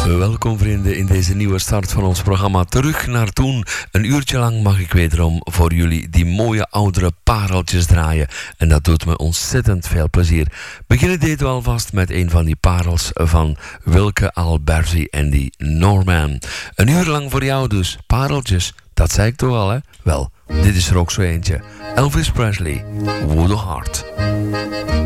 Welkom vrienden in deze nieuwe start van ons programma Terug naar Toen. Een uurtje lang mag ik wederom voor jullie die mooie oudere pareltjes draaien. En dat doet me ontzettend veel plezier. Beginnen deden we alvast met een van die parels van Wilke Alberti en die Norman. Een uur lang voor jou dus, pareltjes. Dat zei ik toch al, hè? Wel, dit is er ook zo eentje. Elvis Presley, Would a Heart.